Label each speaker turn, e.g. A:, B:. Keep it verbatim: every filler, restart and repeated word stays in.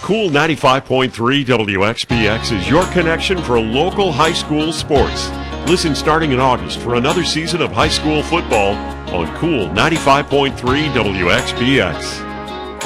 A: Cool ninety-five point three W X B X is your connection for local high school sports. Listen starting in August for another season of high school football on Cool ninety-five point three W X B X.